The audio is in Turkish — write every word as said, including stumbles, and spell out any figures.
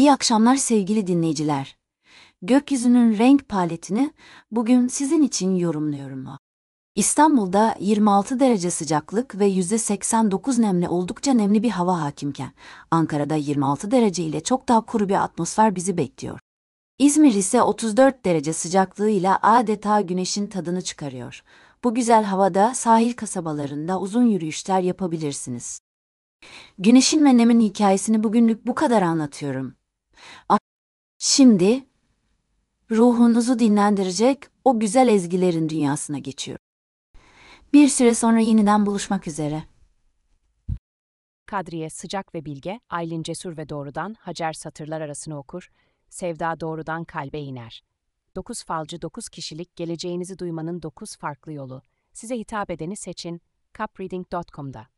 İyi akşamlar sevgili dinleyiciler. Gökyüzünün renk paletini bugün sizin için yorumluyorum. İstanbul'da yirmi altı derece sıcaklık ve yüzde seksen dokuz nemli oldukça nemli bir hava hakimken, Ankara'da yirmi altı derece ile çok daha kuru bir atmosfer bizi bekliyor. İzmir ise otuz dört derece sıcaklığıyla adeta güneşin tadını çıkarıyor. Bu güzel havada sahil kasabalarında uzun yürüyüşler yapabilirsiniz. Güneşin ve nemin hikayesini bugünlük bu kadar anlatıyorum. Şimdi ruhunuzu dinlendirecek o güzel ezgilerin dünyasına geçiyor. Bir süre sonra yeniden buluşmak üzere. Kadriye sıcak ve bilge, Aylin cesur ve doğrudan, Hacer satırlar arasını okur, Sevda doğrudan kalbe iner. Dokuz falcı dokuz kişilik geleceğinizi duymanın dokuz farklı yolu. Size hitap edeni seçin, capreading nokta com'da.